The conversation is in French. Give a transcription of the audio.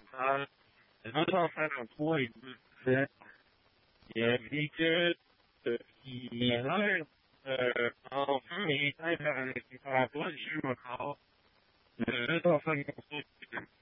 他然后到饭场拖一次，也理解以来然后你代表他多许我好，到饭场拖。